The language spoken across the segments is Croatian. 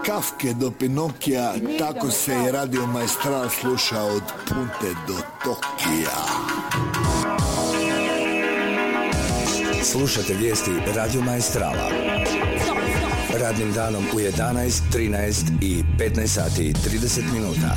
Kafke do Pinokija, tako se i Radio Maestral sluša od Punte do Tokija. Slušate vijesti Radio Maestrala. Radnim danom u 11, 13 i 15 sati i 30 minuta.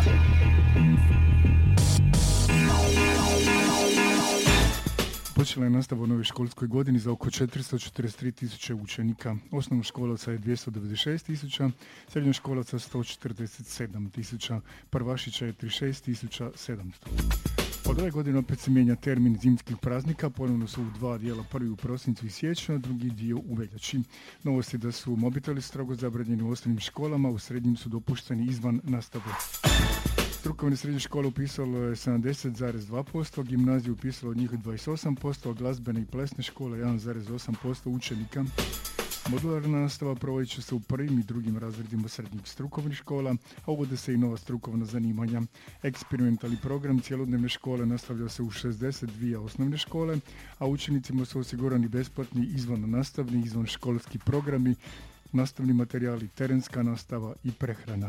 Počela je nastava u novoj školskoj godini za oko 443.000 učenika. Osnovnoškolaca je 296.000, srednjoškolaca 147.000, prvašića je 36.700. Od ove godine opet se mijenja termin zimskih praznika, ponovno su u dva dijela, prvi u prosincu i siječnju, a drugi dio u veljači. Novost je da su mobiteli strogo zabranjeni u osnovnim školama, u srednjim su dopušteni izvan nastave. Strukovne srednje škole upisalo je 70,2%, gimnaziju upisalo od njih 28%, a glazbene i plesne škole 1,8% učenika. Modularna nastava provodit će se u prvim i drugim razredima srednjih strukovnih škola, a uvode se i nova strukovna zanimanja. Eksperimentalni program cjelodnevne škole nastavlja se u 62 osnovne škole, a učenicima su osigurani besplatni izvannastavni, izvanškolski programi, nastavni materijali, terenska nastava i prehrana.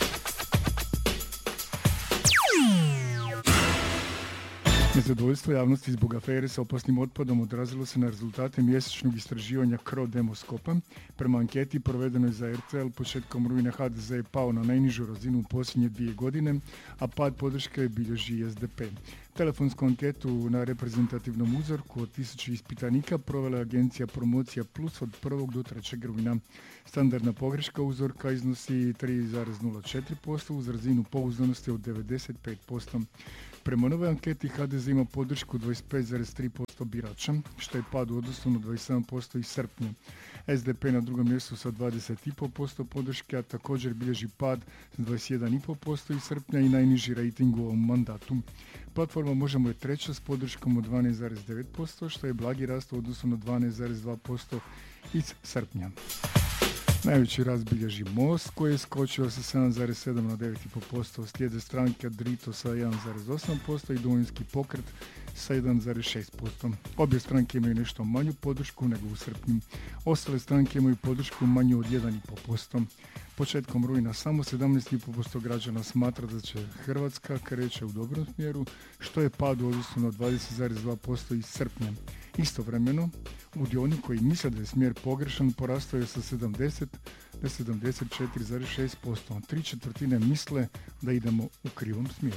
Nezadovoljstvo javnosti zbog afere sa opasnim otpadom odrazilo se na rezultate mjesečnog istraživanja Crodemoskopa. Prema anketi provedenoj za RTL početkom rujna HDZ je pao na najnižu razinu u posljednje 2 godine, a pad podrške bilježi SDP. Telefonsku anketu na reprezentativnom uzorku od 1000 ispitanika provela je agencija Promocija Plus od 1. do 3. rujna. Standardna pogreška uzorka iznosi 3,04% uz razinu pouzdanosti od 95%. Prema novoj anketi HDZ ima podršku 25,3% birača, što je pad u odnosu na 27% iz srpnja. SDP na drugom mjestu sa 20,5% podrške, a također bilježi pad s 21,5% iz srpnja i najniži rejting u ovom mandatu. Platforma Možemo je treća s podrškom od 12,9%, što je blagi rast u odnosu na 12,2% iz srpnja. Najveći rast bilježi Most koji je skočio sa 7,7 na 9,5%, slijede stranke Drito sa 1,8% i Domovinski pokret sa 1,6%. Obje stranke imaju nešto manju podršku nego u srpnju. Ostale stranke imaju podršku manju od 1,5%. Početkom rujna samo 17,5% građana smatra da će Hrvatska kreće u dobrom smjeru, što je pad u odnosu na 20,2% iz srpnja. Istovremeno, udio onih koji misle da je smjer pogrešan porastao je sa 70 na 74,6%. 3/4 misle da idemo u krivom smjeru.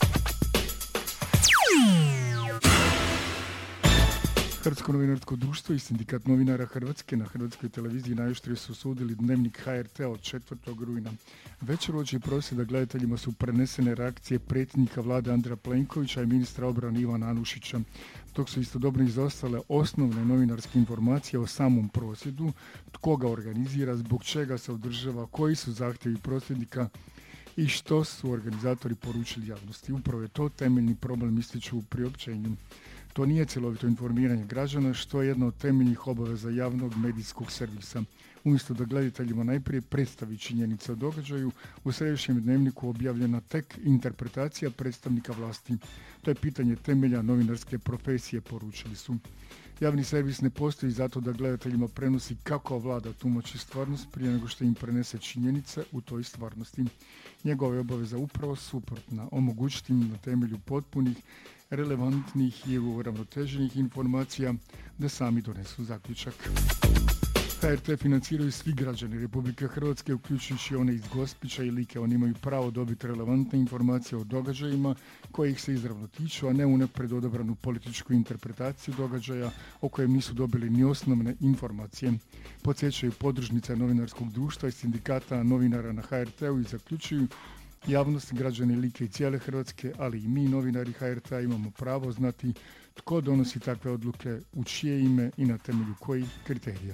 Hrvatsko novinarsko društvo i Sindikat novinara Hrvatske na Hrvatskoj televiziji najoštrije su osudili Dnevnik HRT od 4. rujna. Večer uoči prosvjeda gledateljima su prenesene reakcije predsjednika vlade Andreja Plenkovića i ministra obrane Ivana Anušića, dok su istodobno izostale osnovne novinarske informacije o samom prosvjedu, tko ga organizira, zbog čega se održava, koji su zahtjevi prosvjednika i što su organizatori poručili javnosti. Upravo je to temeljni problem, ističu u priopćenju. To nije cjelovito informiranje građana, što je jedna od temeljnih obaveza javnog medijskog servisa. Umjesto da gledateljima najprije predstavi činjenice o događaju, u središnjem dnevniku objavljena tek interpretacija predstavnika vlasti. To je pitanje temelja novinarske profesije, poručili su. Javni servis ne postoji zato da gledateljima prenosi kako vlada tumači stvarnost prije nego što im prenese činjenice u toj stvarnosti. Njegova je obaveza upravo suprotna, omogućiti im na temelju potpunih, relevantnih i uravnoteženih informacija da sami donesu zaključak. HRT financiraju svi građani Republike Hrvatske, uključujući one iz Gospića i Like. Oni imaju pravo dobiti relevantne informacije o događajima koje ih se izravno tiču, a ne unaprijed odabranu političku interpretaciju događaja o kojem nisu dobili ni osnovne informacije. Podsjećaju podružnice novinarskog društva i sindikata novinara na HRT-u i zaključuju: javnost, građani Like i cijele Hrvatske, ali i mi, novinari HRT-a, imamo pravo znati tko donosi takve odluke, u čije ime i na temelju kojih kriterija.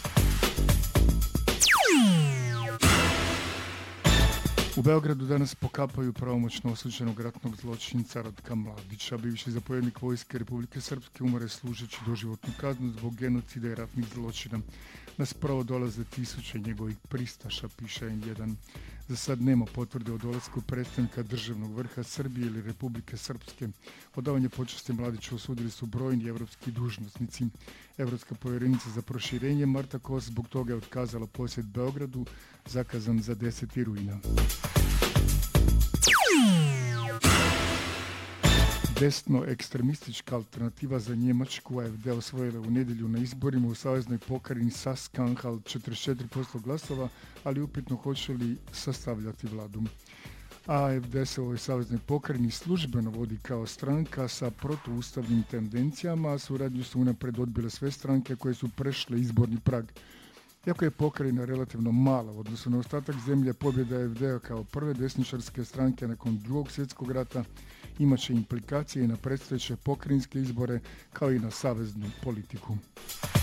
U Beogradu danas pokapaju pravomoćno osuđenog ratnog zločinca Ratka Mladića. Bivši zapovjednik vojske Republike Srpske umre služeći doživotnu kaznu zbog genocida i ratnih zločina. Na spravo dolaze tisuće njegovih pristaša, piše N1. Za sad nema potvrde o dolasku predstavnika državnog vrha Srbije ili Republike Srpske. Odavanje počasti Mladiću osudili su brojni evropski dužnosnici. Evropska povjerenica za proširenje Marta Kos zbog toga je otkazala posjet Beogradu, zakazan za 10. rujna. Desno ekstremistička alternativa za Njemačku AfD osvojila u nedjelju na izborima u saveznoj pokrajini Sachsen-Anhalt 44% glasova, ali upitno hoće li sastavljati vladu. AfD se u ovoj saveznoj pokrajini službeno vodi kao stranka sa protuustavnim tendencijama, a suradnju su unapred odbile sve stranke koje su prešle izborni prag. Iako je pokrajina relativno mala u odnosu na ostatak zemlje, pobjeda AfD-a kao prve desničarske stranke nakon Drugog svjetskog rata imat će implikacije i na predstojeće pokrajinske izbore kao i na saveznu politiku.